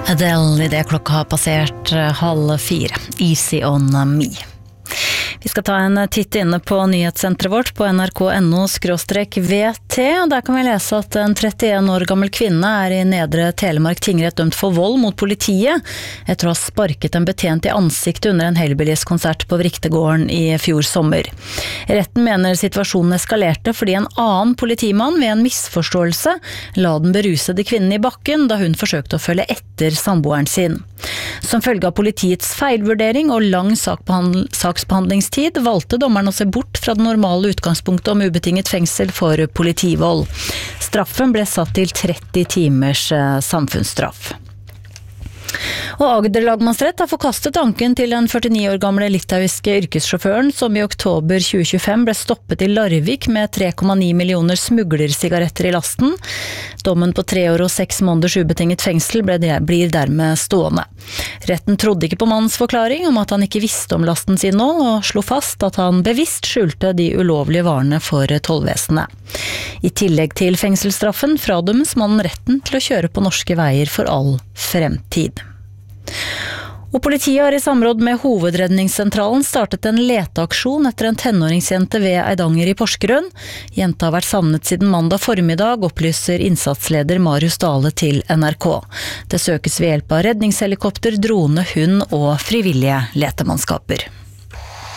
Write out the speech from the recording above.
Adele I det klokka har passert 3:30. Easy on me. Vi skal ta en titt inne på nyhetssenteret vårt på nrk.no/VT. Der kan vi lese at en 31 år gammel kvinne I Nedre Telemark tingrett dømt for vold mot politiet etter å ha sparket en betjent I ansiktet under en Hellbillies-konsert på Vriktegården I fjor sommer. Retten mener situasjonen eskalerte fordi en annen politimann ved en misforståelse la den berusede kvinnen I bakken da hun forsøkte å følge etter samboeren sin. Som følge av politiets feilvurdering og lang saksbehandlingstid valgte dommeren å se bort fra det normale utgangspunktet om ubetinget fengsel for politivold. Straffen ble satt til 30 timers samfunnsstraff. Og Agder lagmannsrett har forkastet anken til den 49 år gamle litauiske yrkessjåføren som I oktober 2025 ble stoppet I Larvik med 3,9 millioner smuglersigaretter I lasten. Dommen på 3 år og 6 måneders ubetinget fengsel blir dermed stående. Retten trodde ikke på mannens forklaring om at han ikke visste om lasten sin nå, og slo fast at han bevisst skjulte de ulovlige varene for tollvesenet. I tillegg til fengselsstraffen fradømmes mannen retten til å kjøre på norske veier for all fremtid. Og politiet har I samråd med Hovedredningssentralen startet en leteaksjon etter en tenåringsjente ved Eidanger I Porsgrunn. Jenta har vært savnet siden mandag formiddag, opplyser innsatsleder Marius Dale til NRK. Det søkes ved hjelp av redningshelikopter, drone, hund og frivillige letemannskaper.